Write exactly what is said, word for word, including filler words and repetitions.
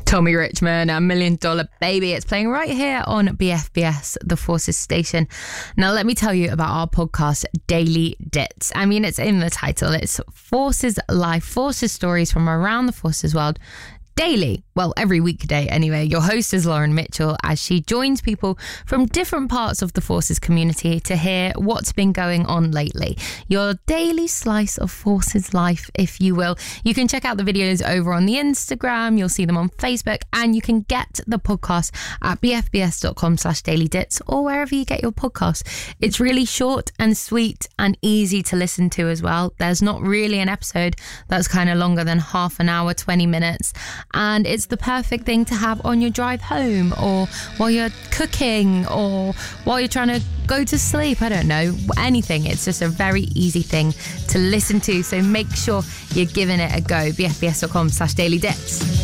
Tommy Richmond, A Million Dollar Baby. It's playing right here on B F B S, the Forces station. Now, let me tell you about our podcast, Daily Dits. I mean, it's in the title. It's Forces Life, Forces stories from around the Forces world. Daily, well, every weekday anyway. Your host is Lauren Mitchell as she joins people from different parts of the Forces community to hear what's been going on lately. Your daily slice of Forces life, if you will. You can check out the videos over on the Instagram. You'll see them on Facebook, and you can get the podcast at bfbs.com slash dailydits or wherever you get your podcasts. It's really short and sweet and easy to listen to as well. There's not really an episode that's kind of longer than half an hour, twenty minutes. And it's the perfect thing to have on your drive home or while you're cooking or while you're trying to go to sleep. I don't know, anything. It's just a very easy thing to listen to. So make sure you're giving it a go. bfbs.com slash dailydits.